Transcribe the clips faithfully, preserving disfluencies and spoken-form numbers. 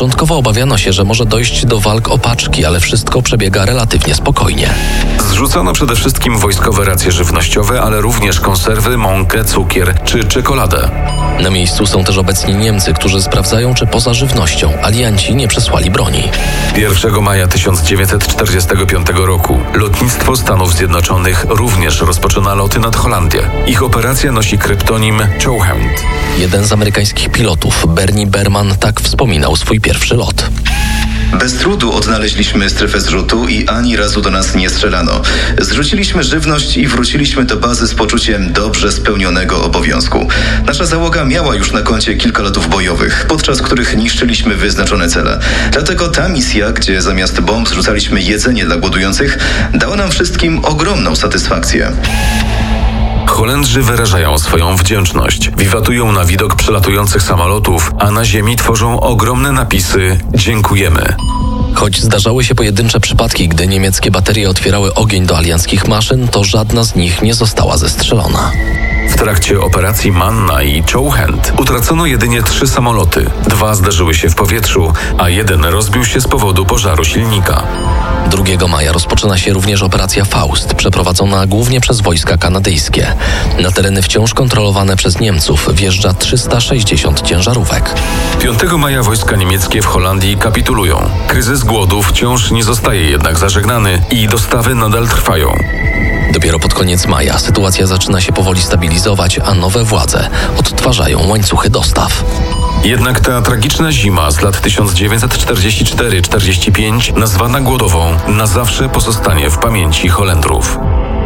Początkowo obawiano się, że może dojść do walk o paczki, ale wszystko przebiega relatywnie spokojnie. Zrzucano przede wszystkim wojskowe racje żywnościowe, ale również konserwy, mąkę, cukier czy czekoladę. Na miejscu są też obecni Niemcy, którzy sprawdzają, czy poza żywnością alianci nie przesłali broni. pierwszego maja tysiąc dziewięćset czterdziestego piątego roku lotnictwo Stanów Zjednoczonych również rozpoczyna loty nad Holandię. Ich operacja nosi kryptonim Chowhand. Jeden z amerykańskich pilotów, Bernie Berman, tak wspominał swój pierwszy lot. Bez trudu odnaleźliśmy strefę zrzutu i ani razu do nas nie strzelano. Zrzuciliśmy żywność i wróciliśmy do bazy z poczuciem dobrze spełnionego obowiązku. Nasza załoga miała już na koncie kilka lotów bojowych, podczas których niszczyliśmy wyznaczone cele. Dlatego ta misja, gdzie zamiast bomb zrzucaliśmy jedzenie dla głodujących, dała nam wszystkim ogromną satysfakcję. Holendrzy wyrażają swoją wdzięczność. Wiwatują na widok przelatujących samolotów, a na ziemi tworzą ogromne napisy „Dziękujemy”. Choć zdarzały się pojedyncze przypadki, gdy niemieckie baterie otwierały ogień do alianckich maszyn, to żadna z nich nie została zestrzelona. W trakcie operacji Manna i Chowhand utracono jedynie trzy samoloty. Dwa zderzyły się w powietrzu, a jeden rozbił się z powodu pożaru silnika. drugiego maja rozpoczyna się również operacja Faust, przeprowadzona głównie przez wojska kanadyjskie. Na tereny wciąż kontrolowane przez Niemców wjeżdża trzysta sześćdziesiąt ciężarówek. piątego maja wojska niemieckie w Holandii kapitulują. Kryzys głodu wciąż nie zostaje jednak zażegnany i dostawy nadal trwają. Dopiero pod koniec maja sytuacja zaczyna się powoli stabilizować, a nowe władze odtwarzają łańcuchy dostaw. Jednak ta tragiczna zima z lat tysiąc dziewięćset czterdziesty czwarty czterdziesty piąty, nazwana głodową, na zawsze pozostanie w pamięci Holendrów.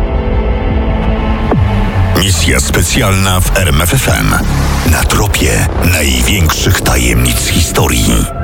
Misja specjalna w R M F F M. Na tropie największych tajemnic historii.